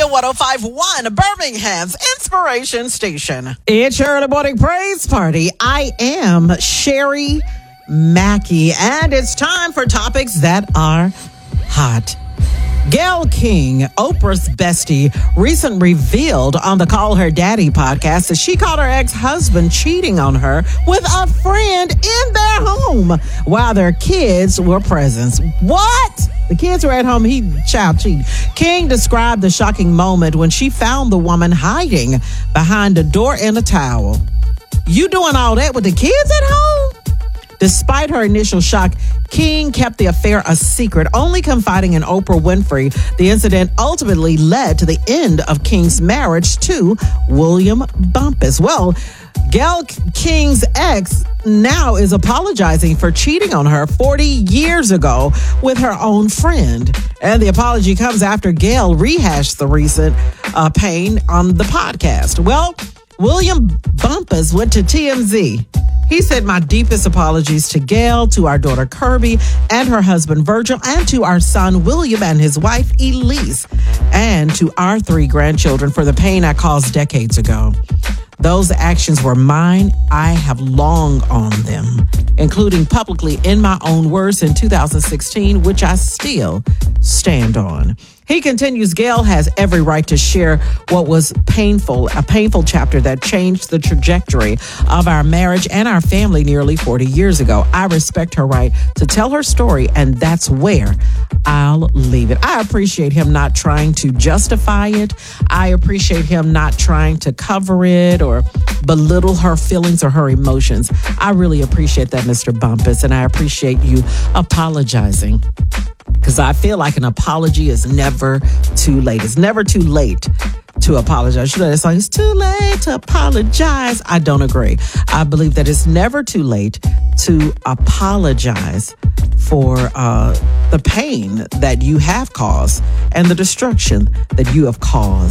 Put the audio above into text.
1051, Birmingham's Inspiration Station. It's your early morning praise party. I am Sherry Mackey, and it's time for topics that are hot. Gayle King, Oprah's bestie, recently revealed on the Call Her Daddy podcast that she caught her ex-husband cheating on her with a friend in their home while their kids were present. What? The kids were at home. He child cheated. King described the shocking moment when she found the woman hiding behind a door in a towel. You doing all that with the kids at home? Despite her initial shock, King kept the affair a secret, only confiding in Oprah Winfrey. The incident ultimately led to the end of King's marriage to William Bumpus. Well, Gayle King's ex now is apologizing for cheating on her 40 years ago with her own friend. And the apology comes after Gayle rehashed the recent pain on the podcast. Well, William Bumpus went to TMZ. He said, "My deepest apologies to Gayle, to our daughter Kirby, and her husband Virgil, and to our son William and his wife Elise, and to our 3 grandchildren for the pain I caused decades ago. Those actions were mine. I have long on them, including publicly in my own words in 2016, which I still stand on." He continues, Gayle has every right to share what was a painful chapter that changed the trajectory of our marriage and our family nearly 40 years ago. I respect her right to tell her story, and that's where I'll leave it. I appreciate him not trying to justify it. I appreciate him not trying to cover it or belittle her feelings or her emotions. I really appreciate that, Mr. Bumpus, and I appreciate you apologizing. Because I feel like an apology is never too late. It's never too late to apologize. You know that song, it's too late to apologize. I don't agree. I believe that it's never too late to apologize for the pain that you have caused and the destruction that you have caused.